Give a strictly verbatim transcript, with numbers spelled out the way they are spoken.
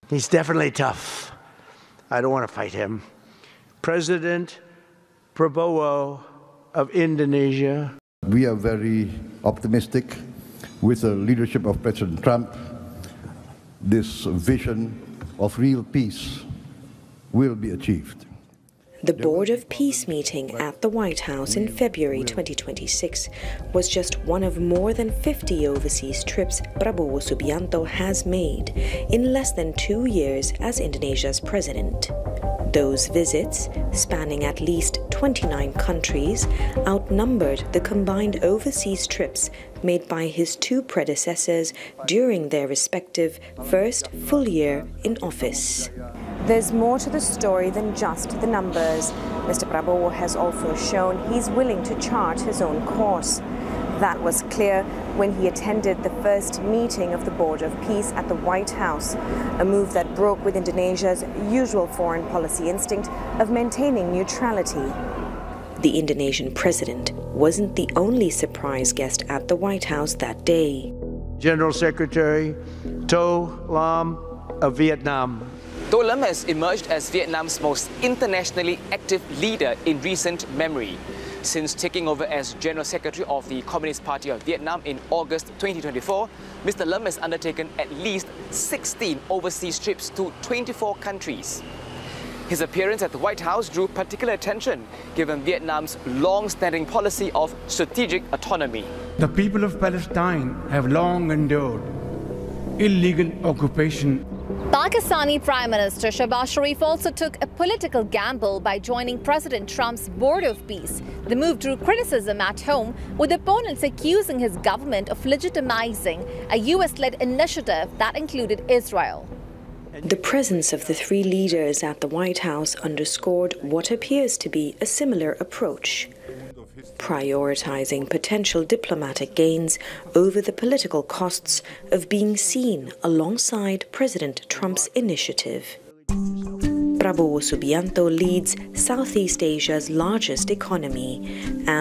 He's definitely tough. I don't want to fight him. President Prabowo of Indonesia. We are very optimistic with the leadership of President Trump. This vision of real peace will be achieved. The Board of Peace meeting at the White House in February twenty twenty-six was just one of more than fifty overseas trips Prabowo Subianto has made in less than two years as Indonesia's president. Those visits, spanning at least twenty-nine countries, outnumbered the combined overseas trips made by his two predecessors during their respective first full year in office. There's more to the story than just the numbers. Mister Prabowo has also shown he's willing to chart his own course. That was clear when he attended the first meeting of the Board of Peace at the White House, a move that broke with Indonesia's usual foreign policy instinct of maintaining neutrality. The Indonesian president wasn't the only surprise guest at the White House that day. General Secretary To Lam of Vietnam. To Lam has emerged as Vietnam's most internationally active leader in recent memory. Since taking over as General Secretary of the Communist Party of Vietnam in August twenty twenty-four, Mister Lam has undertaken at least sixteen overseas trips to twenty-four countries. His appearance at the White House drew particular attention given Vietnam's long-standing policy of strategic autonomy. The people of Palestine have long endured illegal occupation. Pakistani Prime Minister Shehbaz Sharif also took a political gamble by joining President Trump's Board of Peace. The move drew criticism at home, with opponents accusing his government of legitimizing a U S-led initiative that included Israel. The presence of the three leaders at the White House underscored what appears to be a similar approach, prioritizing potential diplomatic gains over the political costs of being seen alongside President Trump's initiative. Prabowo Subianto leads Southeast Asia's largest economy and